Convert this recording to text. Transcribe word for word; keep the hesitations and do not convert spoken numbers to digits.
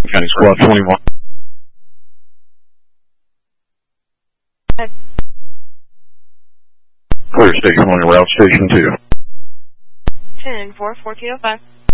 County Squad twenty-one. Clear station one, route station two. ten four, fourteen oh five.